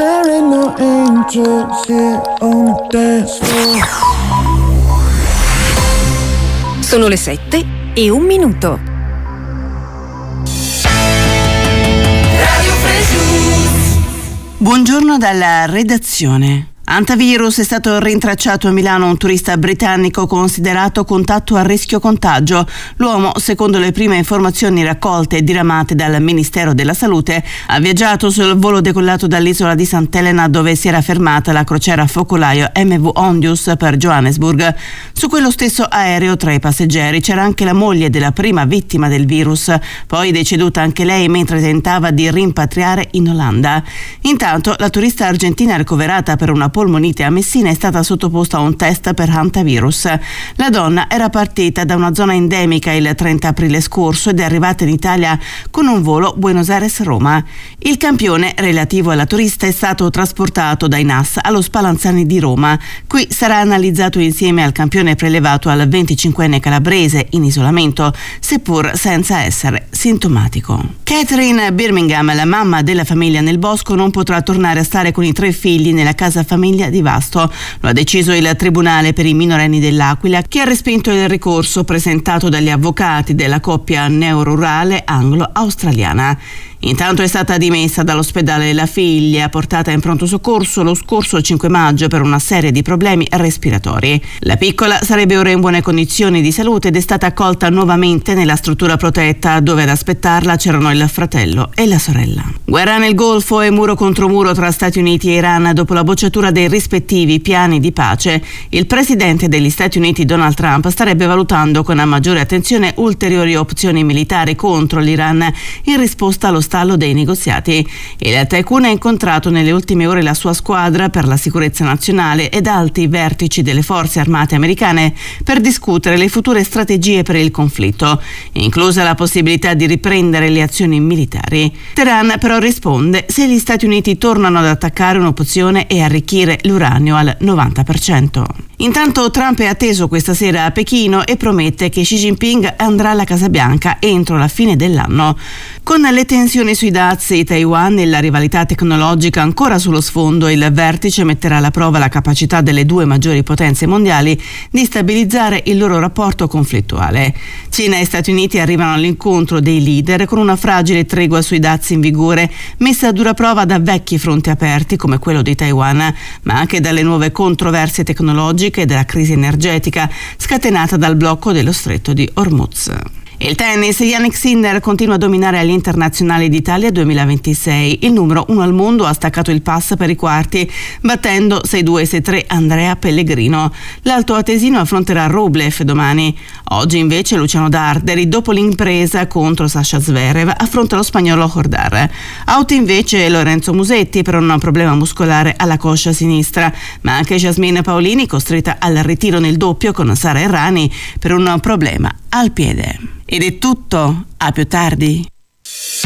There ain't no angels here on the dance floor. Sono le 7:01. Radio Fresh News. Buongiorno dalla redazione. Antivirus: è stato rintracciato a Milano un turista britannico considerato contatto a rischio contagio. L'uomo, secondo le prime informazioni raccolte e diramate dal Ministero della Salute, ha viaggiato sul volo decollato dall'isola di Sant'Elena, dove si era fermata la crociera focolaio MV Ondius per Johannesburg. Su quello stesso aereo, tra i passeggeri, c'era anche la moglie della prima vittima del virus, poi deceduta anche lei mentre tentava di rimpatriare in Olanda. Intanto la turista argentina ricoverata per una polmonite a Messina è stata sottoposta a un test per hantavirus. La donna era partita da una zona endemica il 30 aprile scorso ed è arrivata in Italia con un volo Buenos Aires-Roma. Il campione relativo alla turista è stato trasportato dai NAS allo Spallanzani di Roma. Qui sarà analizzato insieme al campione prelevato al 25enne calabrese in isolamento, seppur senza essere sintomatico. Catherine Birmingham, la mamma della famiglia nel bosco, non potrà tornare a stare con i 3 figli nella casa famiglia di Vasto. Lo ha deciso il Tribunale per i minorenni dell'Aquila, che ha respinto il ricorso presentato dagli avvocati della coppia neorurale anglo-australiana. Intanto è stata dimessa dall'ospedale la figlia, portata in pronto soccorso lo scorso 5 maggio per una serie di problemi respiratori. La piccola sarebbe ora in buone condizioni di salute ed è stata accolta nuovamente nella struttura protetta, dove ad aspettarla c'erano il fratello e la sorella. Guerra nel Golfo e muro contro muro tra Stati Uniti e Iran dopo la bocciatura dei rispettivi piani di pace. Il presidente degli Stati Uniti, Donald Trump, starebbe valutando con maggiore attenzione ulteriori opzioni militari contro l'Iran in risposta allo stallo dei negoziati. Il tycoon ha incontrato nelle ultime ore la sua squadra per la sicurezza nazionale ed alti vertici delle forze armate americane per discutere le future strategie per il conflitto, inclusa la possibilità di riprendere le azioni militari. Teheran però risponde se gli Stati Uniti tornano ad attaccare un'opzione e arricchire l'uranio al 90%. Intanto Trump è atteso questa sera a Pechino e promette che Xi Jinping andrà alla Casa Bianca entro la fine dell'anno. Con le tensioni sui dazi, Taiwan e la rivalità tecnologica ancora sullo sfondo, il vertice metterà alla prova la capacità delle 2 maggiori potenze mondiali di stabilizzare il loro rapporto conflittuale. Cina e Stati Uniti arrivano all'incontro dei leader con una fragile tregua sui dazi in vigore, messa a dura prova da vecchi fronti aperti come quello di Taiwan, ma anche dalle nuove controversie tecnologiche e della crisi energetica scatenata dal blocco dello stretto di Hormuz. Il tennis: Jannik Sinner continua a dominare agli internazionali d'Italia 2026. Il numero 1 al mondo ha staccato il pass per i quarti, battendo 6-2 e 6-3 Andrea Pellegrino. L'alto atesino affronterà Rublev domani. Oggi invece Luciano Darderi, dopo l'impresa contro Sasha Zverev, affronta lo spagnolo Hordar. Out invece Lorenzo Musetti per un problema muscolare alla coscia sinistra, ma anche Jasmine Paolini costretta al ritiro nel doppio con Sara Errani per un problema al piede. Ed è tutto, a più tardi.